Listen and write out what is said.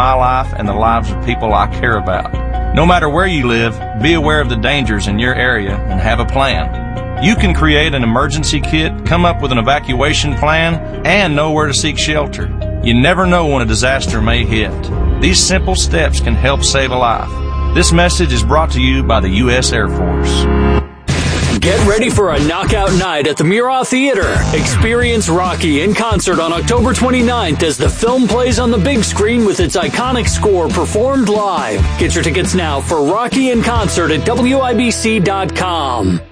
my life and the lives of people I care about. No matter where you live, be aware of the dangers in your area and have a plan. You can create an emergency kit, come up with an evacuation plan, and know where to seek shelter. You never know when a disaster may hit. These simple steps can help save a life. This message is brought to you by the U.S. Air Force. Get ready for a knockout night at the Murat Theater. Experience Rocky in concert on October 29th as the film plays on the big screen with its iconic score performed live. Get your tickets now for Rocky in concert at WIBC.com.